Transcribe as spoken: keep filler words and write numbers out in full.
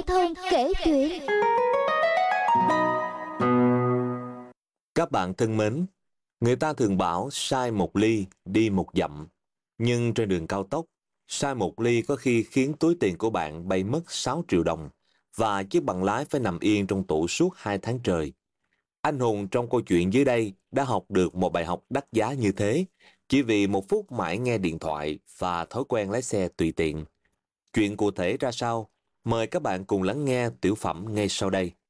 giao thông kể chuyện. Các bạn thân mến, người ta thường bảo sai một ly, đi một dặm. Nhưng trên đường cao tốc, sai một ly có khi khiến túi tiền của bạn bay mất sáu triệu đồng và chiếc bằng lái phải nằm yên trong tủ suốt hai tháng trời. Anh Hùng trong câu chuyện dưới đây đã học được một bài học đắt giá như thế, chỉ vì một phút mãi nghe điện thoại và thói quen lái xe tùy tiện. Chuyện cụ thể ra sao? Mời các bạn cùng lắng nghe tiểu phẩm ngay sau đây.